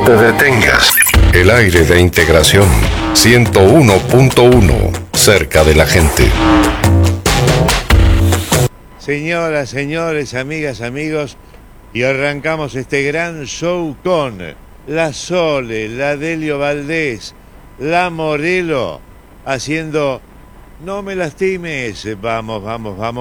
te detengas. El aire de integración 101.1, cerca de la gente. Señoras, señores, amigas, amigos, y arrancamos este gran show con la Sole, la Delio Valdés, la Morelo, haciendo No me lastimes. Vamos, vamos, vamos.